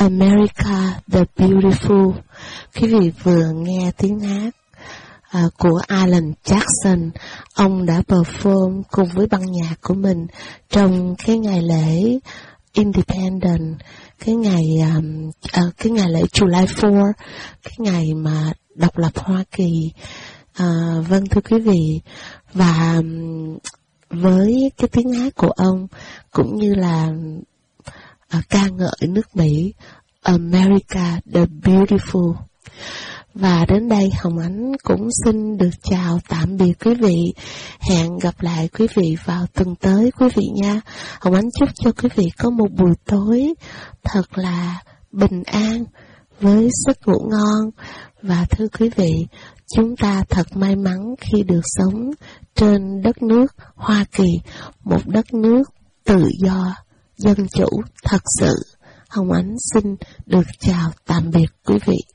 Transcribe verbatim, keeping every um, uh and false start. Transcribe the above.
America the Beautiful. Quý vị vừa nghe tiếng hát à, của Alan Jackson. Ông đã perform cùng với ban nhạc của mình trong cái ngày lễ Independence, cái ngày um, uh, cái ngày lễ July fourth, cái ngày mà độc lập Hoa Kỳ. À, vâng thưa quý vị, và um, với cái tiếng hát của ông cũng như là uh, ca ngợi nước Mỹ, America the Beautiful. Và đến đây Hồng Ánh cũng xin được chào tạm biệt quý vị. Hẹn gặp lại quý vị vào tuần tới quý vị nha. Hồng Ánh chúc cho quý vị có một buổi tối thật là bình an với giấc ngủ ngon. Và thưa quý vị, chúng ta thật may mắn khi được sống trên đất nước Hoa Kỳ, một đất nước tự do, dân chủ thật sự. Hồng Ánh xin được chào tạm biệt quý vị.